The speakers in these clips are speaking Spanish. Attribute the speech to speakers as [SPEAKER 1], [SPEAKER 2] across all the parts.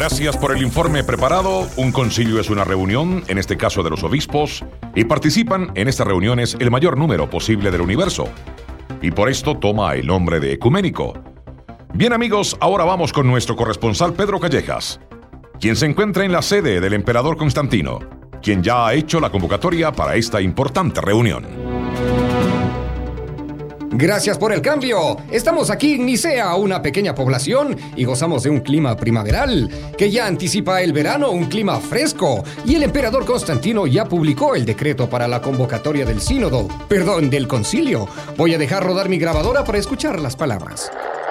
[SPEAKER 1] Gracias por el informe preparado. Un concilio es una reunión, en este caso de los obispos, y participan en estas reuniones el mayor número posible del universo. Y por esto toma el nombre de ecuménico. Bien amigos, ahora vamos con nuestro corresponsal Pedro Callejas, quien se encuentra en la sede del emperador Constantino, quien ya ha hecho la convocatoria para esta importante reunión.
[SPEAKER 2] Gracias por el cambio. Estamos aquí en Nicea, una pequeña población, y gozamos de un clima primaveral que ya anticipa el verano, un clima fresco. Y el emperador Constantino ya publicó el decreto para la convocatoria del del concilio. Voy a dejar rodar mi grabadora para escuchar las palabras.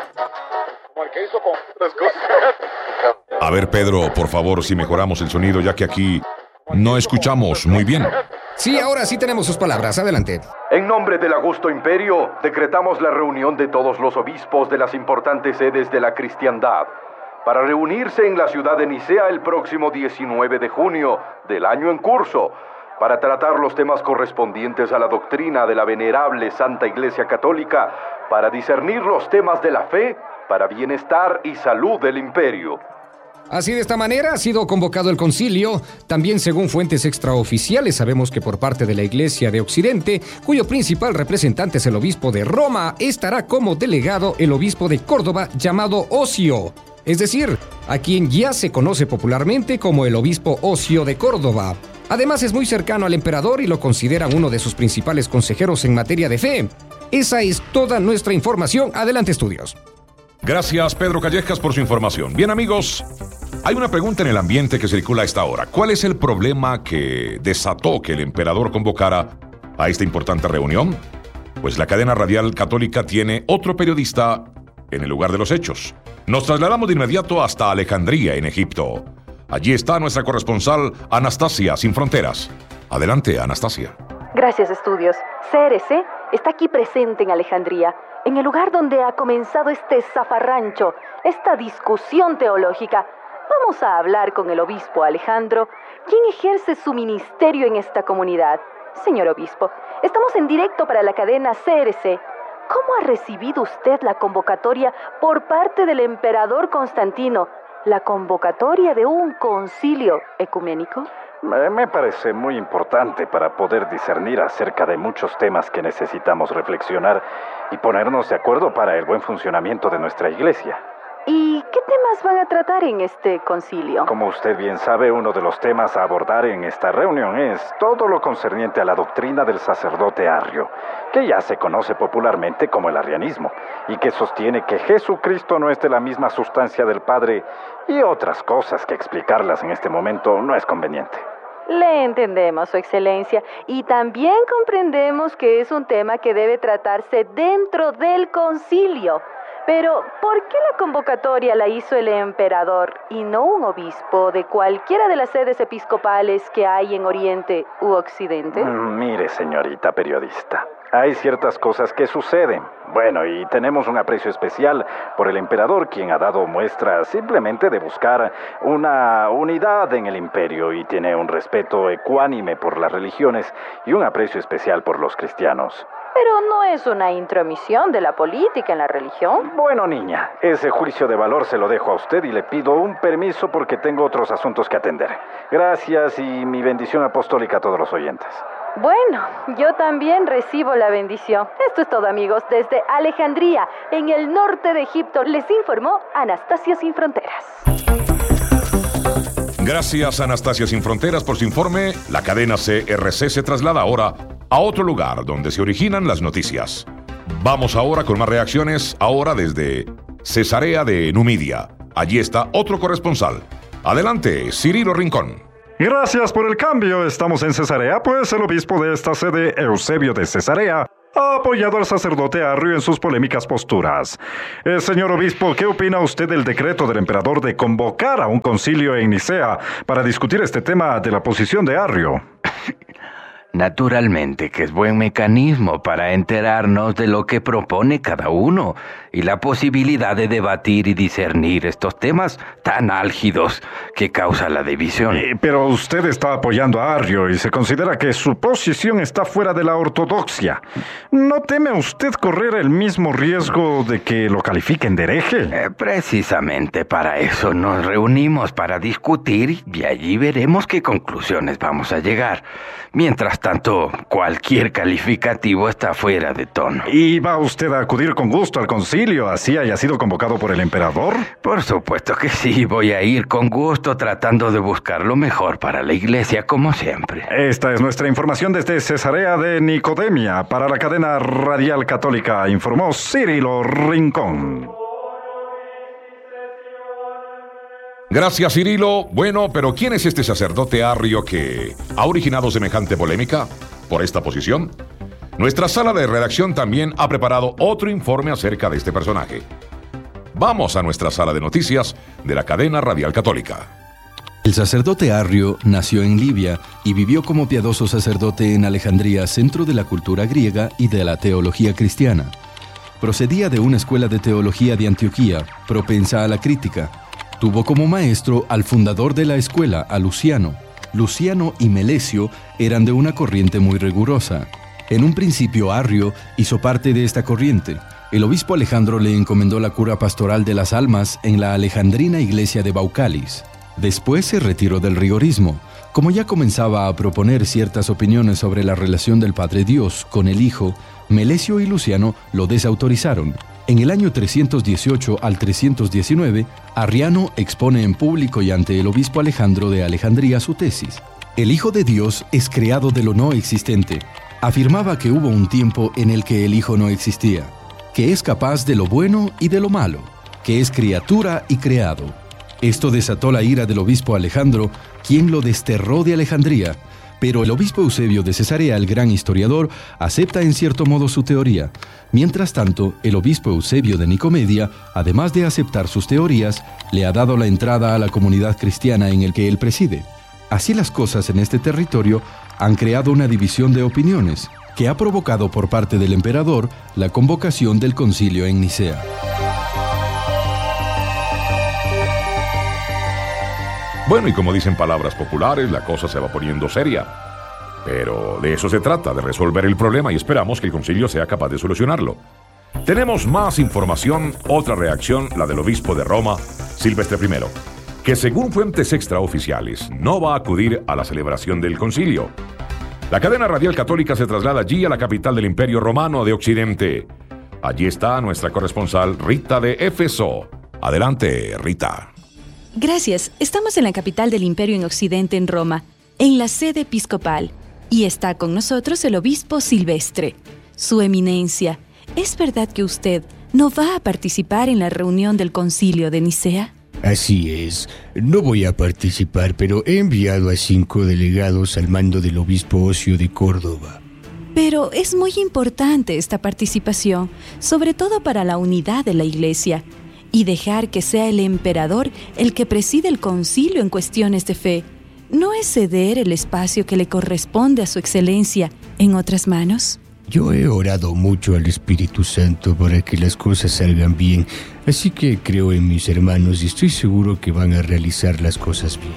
[SPEAKER 1] A ver, Pedro, por favor, si mejoramos el sonido, ya que aquí no escuchamos muy bien.
[SPEAKER 2] Sí, ahora sí tenemos sus palabras. Adelante.
[SPEAKER 3] En nombre del Augusto Imperio, decretamos la reunión de todos los obispos de las importantes sedes de la cristiandad para reunirse en la ciudad de Nicea el próximo 19 de junio del año en curso, para tratar los temas correspondientes a la doctrina de la venerable Santa Iglesia Católica, para discernir los temas de la fe, para bienestar y salud del imperio.
[SPEAKER 2] Así de esta manera ha sido convocado el concilio. También según fuentes extraoficiales sabemos que por parte de la Iglesia de Occidente, cuyo principal representante es el obispo de Roma, estará como delegado el obispo de Córdoba llamado Ocio. Es decir, a quien ya se conoce popularmente como el obispo Ocio de Córdoba. Además es muy cercano al emperador y lo consideran uno de sus principales consejeros en materia de fe. Esa es toda nuestra información. Adelante, estudios.
[SPEAKER 1] Gracias, Pedro Callejas, por su información. Bien, amigos, hay una pregunta en el ambiente que circula a esta hora. ¿Cuál es el problema que desató que el emperador convocara a esta importante reunión? Pues la cadena radial católica tiene otro periodista en el lugar de los hechos. Nos trasladamos de inmediato hasta Alejandría, en Egipto. Allí está nuestra corresponsal Anastasia Sin Fronteras. Adelante, Anastasia.
[SPEAKER 4] Gracias, estudios. CRC está aquí presente en Alejandría, en el lugar donde ha comenzado este zafarrancho, esta discusión teológica. Vamos a hablar con el obispo Alejandro, quien ejerce su ministerio en esta comunidad. Señor obispo, estamos en directo para la cadena CRC. ¿Cómo ha recibido usted la convocatoria por parte del emperador Constantino? ¿La convocatoria de un concilio ecuménico?
[SPEAKER 3] Me parece muy importante para poder discernir acerca de muchos temas que necesitamos reflexionar y ponernos de acuerdo para el buen funcionamiento de nuestra iglesia.
[SPEAKER 4] ¿Y qué temas van a tratar en este concilio?
[SPEAKER 3] Como usted bien sabe, uno de los temas a abordar en esta reunión es todo lo concerniente a la doctrina del sacerdote Arrio, que ya se conoce popularmente como el arrianismo, y que sostiene que Jesucristo no es de la misma sustancia del Padre, y otras cosas que explicarlas en este momento no es conveniente.
[SPEAKER 4] Le entendemos, Su Excelencia, y también comprendemos que es un tema que debe tratarse dentro del concilio. Pero, ¿por qué la convocatoria la hizo el emperador y no un obispo de cualquiera de las sedes episcopales que hay en Oriente u Occidente?
[SPEAKER 3] Mire, señorita periodista, hay ciertas cosas que suceden. Bueno, y tenemos un aprecio especial por el emperador, quien ha dado muestras simplemente de buscar una unidad en el imperio y tiene un respeto ecuánime por las religiones y un aprecio especial por los cristianos.
[SPEAKER 4] Pero no es una intromisión de la política en la religión.
[SPEAKER 3] Bueno, niña, ese juicio de valor se lo dejo a usted y le pido un permiso porque tengo otros asuntos que atender. Gracias y mi bendición apostólica a todos los oyentes.
[SPEAKER 4] Bueno, yo también recibo la bendición. Esto es todo, amigos. Desde Alejandría, en el norte de Egipto, les informó Anastasia Sin Fronteras.
[SPEAKER 1] Gracias, Anastasia Sin Fronteras, por su informe. La cadena CRC se traslada ahora a otro lugar donde se originan las noticias. Vamos ahora con más reacciones, ahora desde Cesarea de Numidia. Allí está otro corresponsal. Adelante, Cirilo Rincón.
[SPEAKER 5] Gracias por el cambio. Estamos en Cesarea, pues el obispo de esta sede, Eusebio de Cesarea, ha apoyado al sacerdote Arrio en sus polémicas posturas. Señor obispo, ¿qué opina usted del decreto del emperador de convocar a un concilio en Nicea para discutir este tema de la posición de Arrio?
[SPEAKER 6] Naturalmente que es buen mecanismo para enterarnos de lo que propone cada uno y la posibilidad de debatir y discernir estos temas tan álgidos que causa la división.
[SPEAKER 5] Pero usted está apoyando a Arrio y se considera que su posición está fuera de la ortodoxia. ¿No teme usted correr el mismo riesgo de que lo califiquen de hereje?
[SPEAKER 6] Precisamente para eso nos reunimos, para discutir, y allí veremos qué conclusiones vamos a llegar. Mientras tanto, cualquier calificativo está fuera de tono.
[SPEAKER 5] ¿Y va usted a acudir con gusto al concilio, así haya sido convocado por el emperador?
[SPEAKER 6] Por supuesto que sí, voy a ir con gusto tratando de buscar lo mejor para la iglesia, como siempre.
[SPEAKER 5] Esta es nuestra información desde Cesarea de Nicodemia. Para la cadena radial católica, informó Cirilo Rincón.
[SPEAKER 1] Gracias, Cirilo. Bueno, pero ¿quién es este sacerdote Arrio que ha originado semejante polémica por esta posición? Nuestra sala de redacción también ha preparado otro informe acerca de este personaje. Vamos a nuestra sala de noticias de la cadena radial católica.
[SPEAKER 7] El sacerdote Arrio nació en Libia y vivió como piadoso sacerdote en Alejandría, centro de la cultura griega y de la teología cristiana. Procedía de una escuela de teología de Antioquía, propensa a la crítica. Tuvo como maestro al fundador de la escuela, a Luciano. Luciano y Melesio eran de una corriente muy rigurosa. En un principio Arrio hizo parte de esta corriente. El obispo Alejandro le encomendó la cura pastoral de las almas en la alejandrina iglesia de Baucalis. Después se retiró del rigorismo. Como ya comenzaba a proponer ciertas opiniones sobre la relación del Padre Dios con el Hijo, Melesio y Luciano lo desautorizaron. En el año 318 al 319, Arriano expone en público y ante el obispo Alejandro de Alejandría su tesis. El Hijo de Dios es creado de lo no existente. Afirmaba que hubo un tiempo en el que el Hijo no existía, que es capaz de lo bueno y de lo malo, que es criatura y creado. Esto desató la ira del obispo Alejandro, quien lo desterró de Alejandría. Pero el obispo Eusebio de Cesarea, el gran historiador, acepta en cierto modo su teoría. Mientras tanto, el obispo Eusebio de Nicomedia, además de aceptar sus teorías, le ha dado la entrada a la comunidad cristiana en el que él preside. Así las cosas en este territorio han creado una división de opiniones, que ha provocado por parte del emperador la convocación del concilio en Nicea.
[SPEAKER 1] Bueno, y como dicen palabras populares, la cosa se va poniendo seria. Pero de eso se trata, de resolver el problema, y esperamos que el concilio sea capaz de solucionarlo. Tenemos más información, otra reacción, la del obispo de Roma, Silvestre I, que según fuentes extraoficiales no va a acudir a la celebración del concilio. La cadena radial católica se traslada allí, a la capital del Imperio Romano de Occidente. Allí está nuestra corresponsal Rita de Éfeso. Adelante, Rita.
[SPEAKER 8] Gracias. Estamos en la capital del Imperio en Occidente, en Roma, en la sede episcopal, y está con nosotros el obispo Silvestre. Su eminencia, ¿es verdad que usted no va a participar en la reunión del concilio de Nicea?
[SPEAKER 9] Así es. No voy a participar, pero he enviado a 5 delegados al mando del obispo Ocio de Córdoba.
[SPEAKER 8] Pero es muy importante esta participación, sobre todo para la unidad de la Iglesia, y dejar que sea el emperador el que preside el concilio en cuestiones de fe. ¿No es ceder el espacio que le corresponde a su excelencia en otras manos?
[SPEAKER 9] Yo he orado mucho al Espíritu Santo para que las cosas salgan bien, así que creo en mis hermanos y estoy seguro que van a realizar las cosas bien.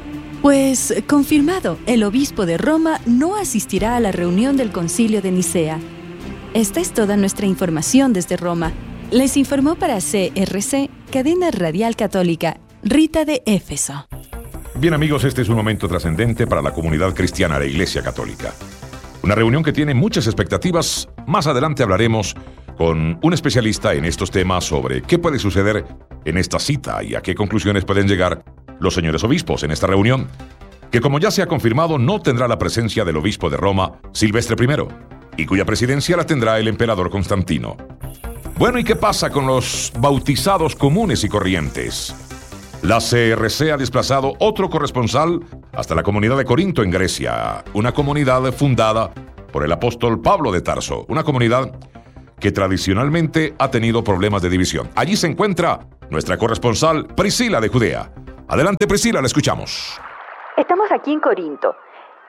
[SPEAKER 8] Pues, confirmado, el obispo de Roma no asistirá a la reunión del concilio de Nicea. Esta es toda nuestra información desde Roma. Les informó para CRC, Cadena Radial Católica, Rita de Éfeso.
[SPEAKER 1] Bien, amigos, este es un momento trascendente para la comunidad cristiana de la Iglesia Católica. Una reunión que tiene muchas expectativas. Más adelante hablaremos con un especialista en estos temas sobre qué puede suceder en esta cita y a qué conclusiones pueden llegar los señores obispos en esta reunión, que como ya se ha confirmado no tendrá la presencia del obispo de Roma, Silvestre I, y cuya presidencia la tendrá el emperador Constantino. Bueno, ¿y qué pasa con los bautizados comunes y corrientes? La CRC ha desplazado otro corresponsal hasta la comunidad de Corinto, en Grecia, una comunidad fundada por el apóstol Pablo de Tarso, una comunidad que tradicionalmente ha tenido problemas de división. Allí se encuentra nuestra corresponsal Priscila de Judea. Adelante, Priscila, la escuchamos.
[SPEAKER 4] Estamos aquí en Corinto.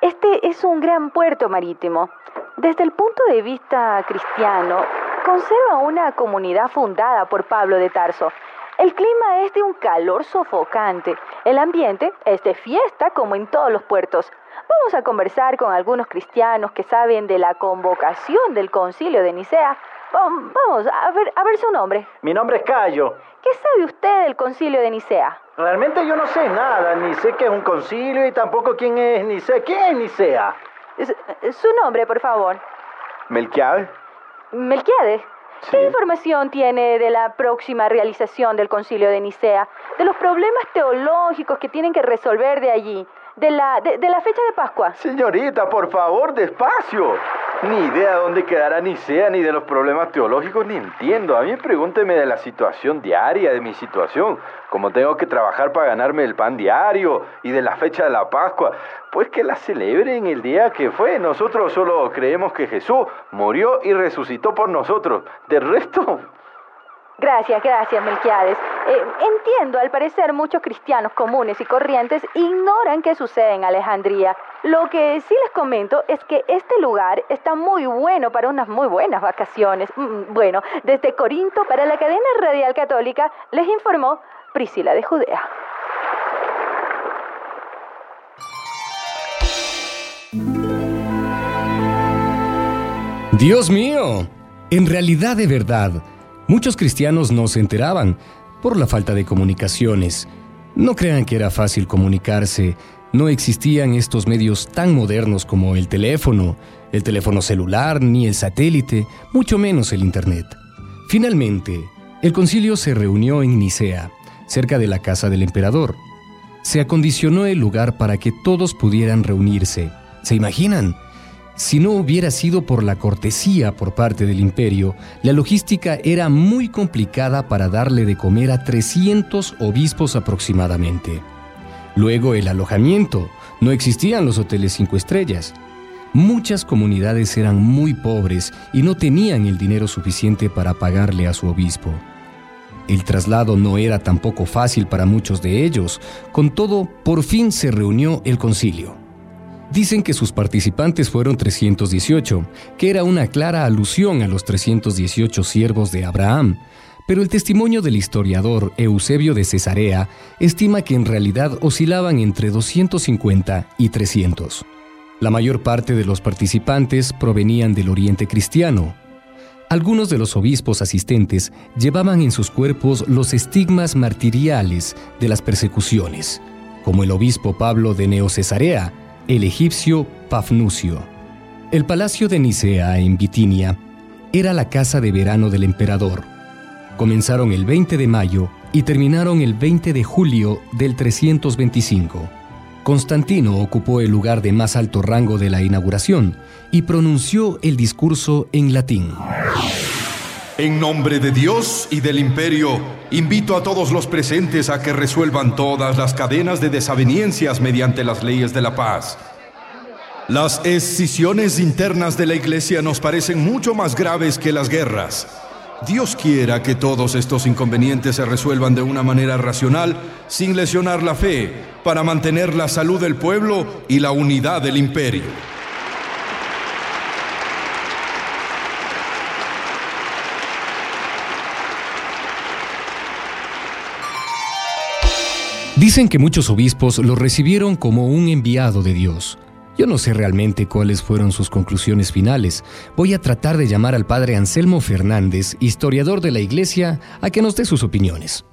[SPEAKER 4] Este es un gran puerto marítimo. Desde el punto de vista cristiano, conserva una comunidad fundada por Pablo de Tarso. El clima es de un calor sofocante. El ambiente es de fiesta como en todos los puertos. Vamos a conversar con algunos cristianos que saben de la convocación del Concilio de Nicea. Vamos, a ver su nombre.
[SPEAKER 10] Mi nombre es Cayo.
[SPEAKER 4] ¿Qué sabe usted del Concilio de Nicea?
[SPEAKER 10] Realmente yo no sé nada, ni sé qué es un concilio y tampoco quién es Nicea. ¿Quién es Nicea?
[SPEAKER 4] Su nombre, por favor.
[SPEAKER 3] ¿Melquiades?
[SPEAKER 4] ¿Melquiades?
[SPEAKER 3] Sí.
[SPEAKER 4] ¿Qué información tiene de la próxima realización del Concilio de Nicea? De los problemas teológicos que tienen que resolver de allí. De la fecha de Pascua.
[SPEAKER 3] Señorita, por favor, despacio. Ni idea de dónde quedará Nicea, ni de los problemas teológicos, ni entiendo. A mí pregúnteme de la situación diaria, de mi situación. Como tengo que trabajar para ganarme el pan diario, y de la fecha de la Pascua. Pues que la celebren el día que fue. Nosotros solo creemos que Jesús murió y resucitó por nosotros. Del resto...
[SPEAKER 4] Gracias, Melquiades. Entiendo, al parecer muchos cristianos comunes y corrientes ignoran qué sucede en Alejandría. Lo que sí les comento es que este lugar está muy bueno para unas muy buenas vacaciones. Bueno, desde Corinto para la cadena radial católica les informó Priscila de Judea.
[SPEAKER 2] ¡Dios mío! En realidad, de verdad, muchos cristianos no se enteraban por la falta de comunicaciones. No crean que era fácil comunicarse. No existían estos medios tan modernos como el teléfono celular, ni el satélite, mucho menos el Internet. Finalmente, el concilio se reunió en Nicea, cerca de la casa del emperador. Se acondicionó el lugar para que todos pudieran reunirse. ¿Se imaginan? Si no hubiera sido por la cortesía por parte del imperio, la logística era muy complicada para darle de comer a 300 obispos aproximadamente. Luego el alojamiento. No existían los hoteles 5 estrellas. Muchas comunidades eran muy pobres y no tenían el dinero suficiente para pagarle a su obispo. El traslado no era tampoco fácil para muchos de ellos. Con todo, por fin se reunió el concilio. Dicen que sus participantes fueron 318, que era una clara alusión a los 318 siervos de Abraham, pero el testimonio del historiador Eusebio de Cesarea estima que en realidad oscilaban entre 250 y 300. La mayor parte de los participantes provenían del Oriente cristiano. Algunos de los obispos asistentes llevaban en sus cuerpos los estigmas martiriales de las persecuciones, como el obispo Pablo de Neo-Cesarea, el egipcio Pafnucio. El palacio de Nicea, en Bitinia, era la casa de verano del emperador. Comenzaron el 20 de mayo y terminaron el 20 de julio del 325. Constantino ocupó el lugar de más alto rango de la inauguración y pronunció el discurso en latín.
[SPEAKER 11] En nombre de Dios y del imperio, invito a todos los presentes a que resuelvan todas las cadenas de desavenencias mediante las leyes de la paz. Las escisiones internas de la Iglesia nos parecen mucho más graves que las guerras. Dios quiera que todos estos inconvenientes se resuelvan de una manera racional, sin lesionar la fe, para mantener la salud del pueblo y la unidad del imperio.
[SPEAKER 2] Dicen que muchos obispos lo recibieron como un enviado de Dios. Yo no sé realmente cuáles fueron sus conclusiones finales. Voy a tratar de llamar al padre Anselmo Fernández, historiador de la Iglesia, a que nos dé sus opiniones.